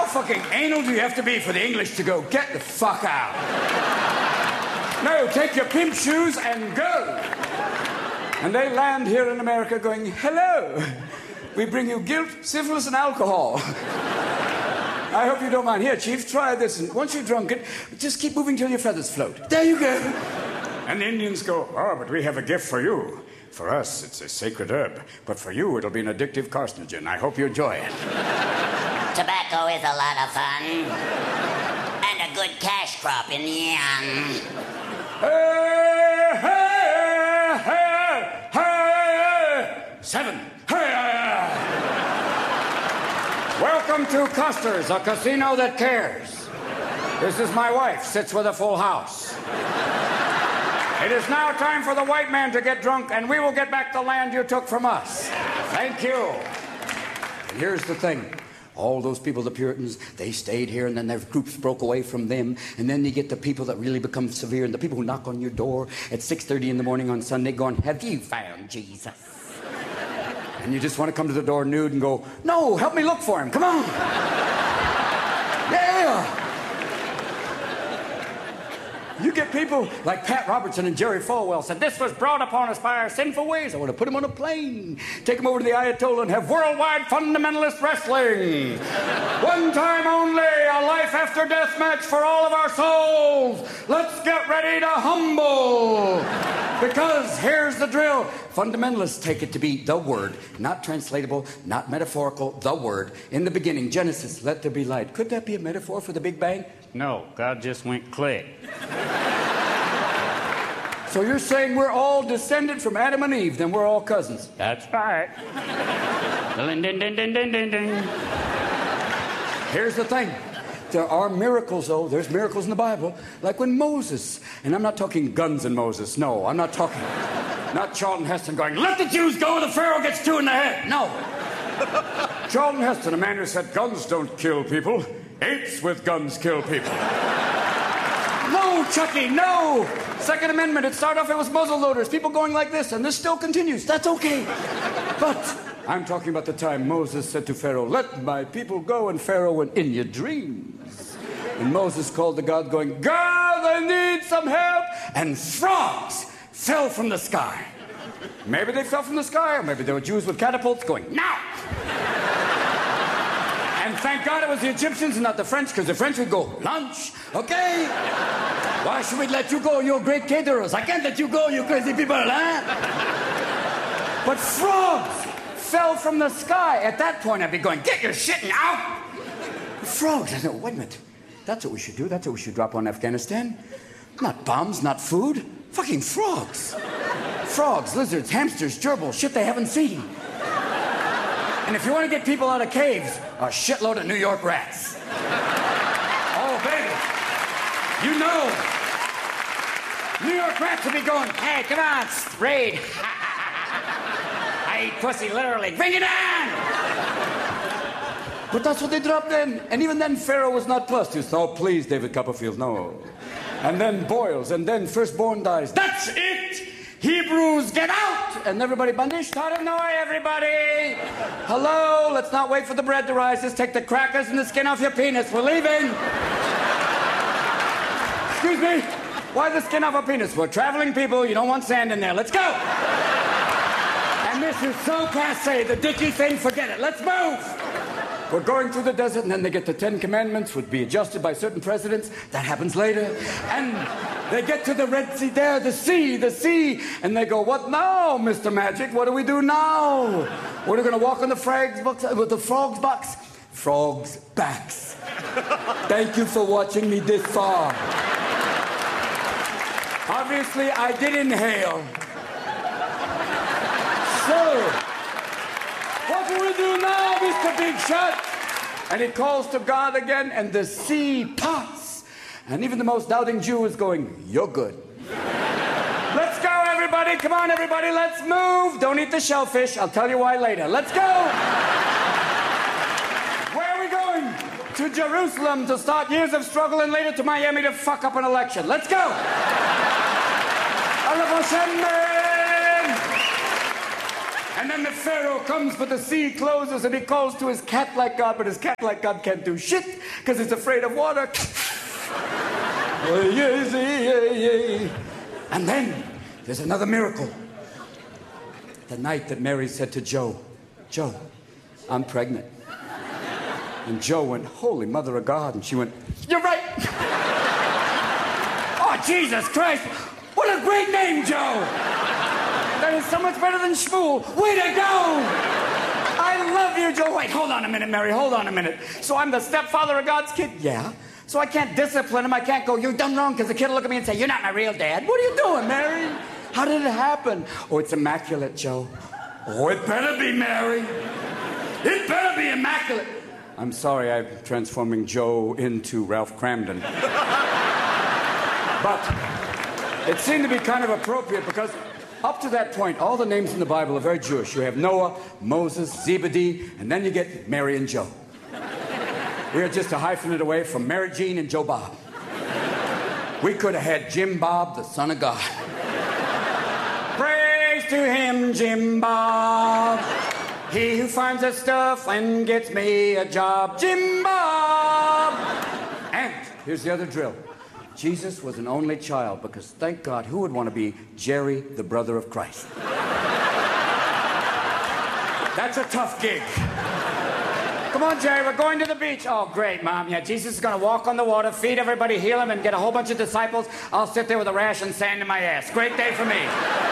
fucking anal do you have to be for the English to go, get the fuck out? No, take your pimp shoes and go. And they land here in America going, hello. We bring you guilt, syphilis, and alcohol. I hope you don't mind. Here, Chief, try this. And once you've drunk it, just keep moving till your feathers float. There you go. And the Indians go, oh, but we have a gift for you. For us, it's a sacred herb. But for you, it'll be an addictive carcinogen. I hope you enjoy it. Tobacco is a lot of fun. And a good cash crop in the end. Hey, hey, hey, hey, 7. Hey, welcome to Custer's, a casino that cares. This is my wife, sits with a full house. It is now time for the white man to get drunk, and we will get back the land you took from us. Thank you. And here's the thing. All those people, the Puritans, they stayed here, and then their groups broke away from them. And then you get the people that really become severe, and the people who knock on your door at 6:30 in the morning on Sunday going, have you found Jesus? And you just want to come to the door nude and go, no, help me look for him. Come on. Yeah. You get people like Pat Robertson and Jerry Falwell said, this was brought upon us by our sinful ways. I want to put him on a plane, take him over to the Ayatollah and have worldwide fundamentalist wrestling. One time only, a life after death match for all of our souls. Let's get ready to humble. Because here's the drill. Fundamentalists take it to be the word, not translatable, not metaphorical, the word. In the beginning, Genesis, let there be light. Could that be a metaphor for the Big Bang? No, God just went click. So you're saying we're all descended from Adam and Eve, then we're all cousins. That's right. Ding, ding, ding, ding, ding, ding, ding. Here's the thing. There are miracles, though. There's miracles in the Bible. Like when Moses, and I'm not talking guns and Moses. No, I'm not talking. Not Charlton Heston going, let the Jews go, the Pharaoh gets 2 in the head. No. Charlton Heston, a man who said guns don't kill people. Apes with guns kill people. No, Chucky, no. Second Amendment, it started off, it was muzzle loaders, people going like this, and this still continues. That's okay. But I'm talking about the time Moses said to Pharaoh, let my people go, and Pharaoh went, in your dreams. And Moses called to God going, God, I need some help. And frogs fell from the sky. Maybe they fell from the sky, or maybe they were Jews with catapults going, now. And thank God it was the Egyptians and not the French, because the French would go, lunch, okay? Why should we let you go, you great caterers? I can't let you go, you crazy people, huh? But frogs fell from the sky. At that point, I'd be going, get your shit out! Frogs. I said, wait a minute. That's what we should do. That's what we should drop on Afghanistan. Not bombs, not food. Fucking frogs. Frogs, lizards, hamsters, gerbils, shit they haven't seen. And if you want to get people out of caves, a shitload of New York rats. Oh, baby. You know. New York rats would be going, hey, come on, raid. I eat pussy, literally. Bring it on! But that's what they dropped in. And even then, Pharaoh was not plus. He said, oh, please, David Copperfield, no. And then boils, and then firstborn dies. That's it! Hebrews, get out! And everybody, Bandish, Taranoi, everybody! Hello, let's not wait for the bread to rise. Just take the crackers and the skin off your penis. We're leaving. Excuse me? Why the skin off a penis? We're traveling people. You don't want sand in there. Let's go! And this is so passé, the dicky thing, forget it. Let's move! We're going through the desert, and then they get the 10 Commandments, would be adjusted by certain presidents. That happens later. And they get to the Red Sea there, the sea, and they go, what now, Mr. Magic? What do we do now? We're going to walk on the frogs' backs. Frogs' backs. Thank you for watching me this far. Obviously, I did inhale. So, what do we do now, Mr. Big Shot? And he calls to God again, and the sea parts. And even the most doubting Jew is going, you're good. Let's go, everybody. Come on, everybody. Let's move. Don't eat the shellfish. I'll tell you why later. Let's go. Where are we going? To Jerusalem to start years of struggle, and later to Miami to fuck up an election. Let's go. And And then the Pharaoh comes, but the sea closes, and he calls to his cat like God, but his cat like God can't do shit because it's afraid of water. And then there's another miracle. The night that Mary said to Joe, Joe, I'm pregnant. And Joe went, Holy Mother of God. And she went, you're right. Oh, Jesus Christ. What a great name, Joe. That is so much better than Shmuel. Way to go. I love you, Joe. Wait, hold on a minute, Mary. Hold on a minute. So I'm the stepfather of God's kid? Yeah. So I can't discipline him. I can't go, you've done wrong, because the kid will look at me and say, you're not my real dad. What are you doing, Mary? How did it happen? Oh, it's immaculate, Joe. Oh, it better be, Mary. It better be immaculate. I'm sorry, I'm transforming Joe into Ralph Cramden. But it seemed to be kind of appropriate because up to that point, all the names in the Bible are very Jewish. You have Noah, Moses, Zebedee, and then you get Mary and Joe. We are just a hyphenate away from Mary Jean and Joe Bob. We could have had Jim Bob, the son of God. Praise to him, Jim Bob. He who finds us stuff and gets me a job. Jim Bob! And here's the other drill. Jesus was an only child because, thank God, who would want to be Jerry, the brother of Christ? That's a tough gig. Come on, Jerry, we're going to the beach. Oh, great, Mom. Yeah, Jesus is going to walk on the water, feed everybody, heal them, and get a whole bunch of disciples. I'll sit there with a rash and sand in my ass. Great day for me.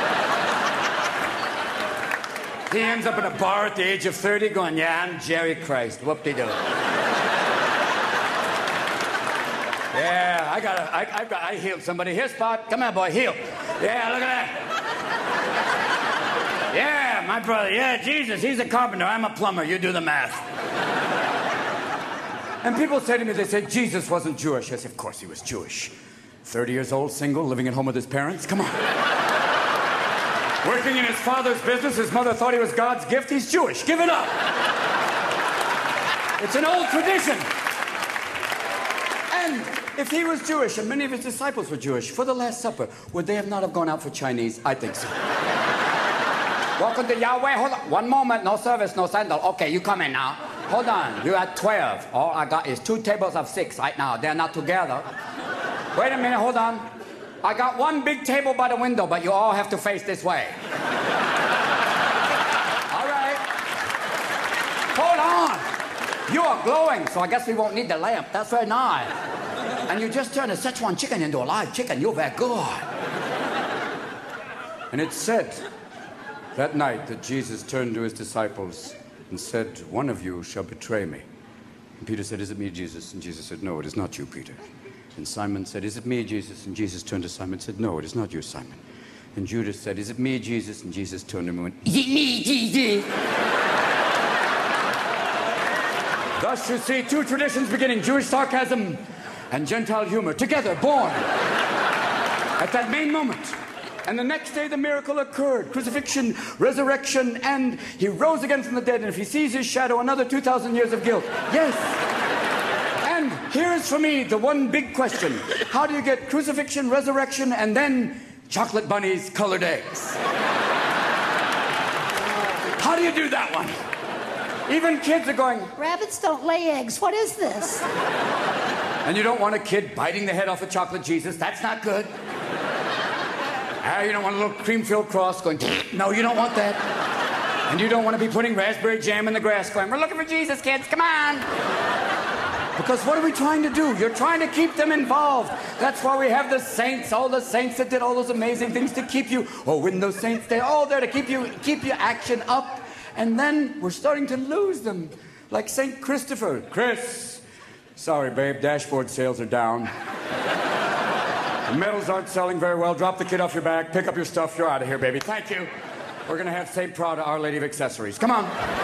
He ends up in a bar at the age of 30 going, yeah, I'm Jerry Christ. Whoop-de-doo. Yeah, I healed somebody. Here, Spot. Come on, boy, heal. Yeah, look at that. Yeah, my brother. Yeah, Jesus, he's a carpenter. I'm a plumber. You do the math. And people say to me, they say, Jesus wasn't Jewish. I say, of course he was Jewish. 30 years old, single, living at home with his parents. Come on. Working in his father's business, his mother thought he was God's gift. He's Jewish. Give it up. It's an old tradition. And if he was Jewish, and many of his disciples were Jewish, for the Last Supper, would they not have gone out for Chinese? I think so. Welcome to Yahweh. Hold on. One moment. No service, no sandal. Okay, you come in now. Hold on. You had 12. All I got is 2 tables of 6 right now. They're not together. Wait a minute. Hold on. I got one big table by the window, but you all have to face this way. All right. Hold on. You are glowing, so I guess we won't need the lamp. That's very nice. And you just turned a Szechuan chicken into a live chicken. You're very good. And it said that night that Jesus turned to his disciples and said, one of you shall betray me. And Peter said, is it me, Jesus? And Jesus said, no, it is not you, Peter. And Simon said, is it me, Jesus? And Jesus turned to Simon and said, no, it is not you, Simon. And Judas said, is it me, Jesus? And Jesus turned to him and went, is it me, Jesus? Thus you see 2 traditions beginning, Jewish sarcasm and Gentile humor, together, born at that main moment. And the next day the miracle occurred, crucifixion, resurrection, and he rose again from the dead. And if he sees his shadow, another 2,000 years of guilt. Yes. And here's for me the one big question. How do you get crucifixion, resurrection, and then chocolate bunnies, colored eggs? How do you do that one? Even kids are going, rabbits don't lay eggs. What is this? And you don't want a kid biting the head off of chocolate Jesus. That's not good. You don't want a little cream-filled cross going, no, you don't want that. And you don't want to be putting raspberry jam in the grass going, we're looking for Jesus, kids, come on. Because what are we trying to do? You're trying to keep them involved. That's why we have the saints, all the saints that did all those amazing things to keep you, when those saints, they're all there to keep your action up. And then we're starting to lose them. Like St. Christopher. Chris, sorry, babe, dashboard sales are down. The medals aren't selling very well. Drop the kid off your back, pick up your stuff, you're out of here, baby. Thank you. We're gonna have St. Proud of Our Lady of Accessories. Come on.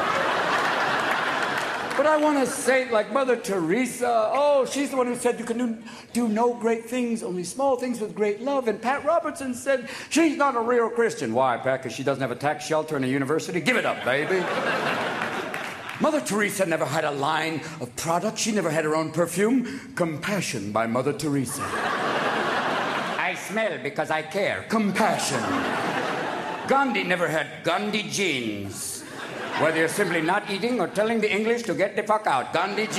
But I want a saint like Mother Teresa. Oh, she's the one who said you can do no great things, only small things with great love. And Pat Robertson said she's not a real Christian. Why, Pat? Because she doesn't have a tax shelter and a university? Give it up, baby. Mother Teresa never had a line of products. She never had her own perfume. Compassion by Mother Teresa. I smell because I care. Compassion. Gandhi never had Gandhi genes. Whether you're simply not eating or telling the English to get the fuck out. Gandhi genes.